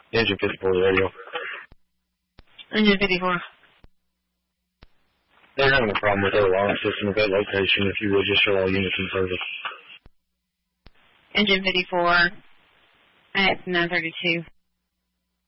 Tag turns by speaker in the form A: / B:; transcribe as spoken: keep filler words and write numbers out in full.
A: Engine fifty-four radio.
B: Engine fifty-four.
A: They're having a problem with their alarm system at that location. If you would, just show all units in service.
B: Engine fifty-four. At nine thirty-two.